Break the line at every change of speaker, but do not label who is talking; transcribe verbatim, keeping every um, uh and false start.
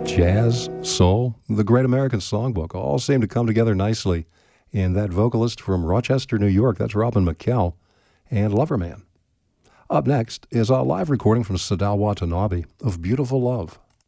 jazz, soul, the Great American Songbook all seem to come together nicely in that vocalist from Rochester, New York. That's Robin McKell and Loverman. Up next is a live recording from Sadao Watanabe of Beautiful Love.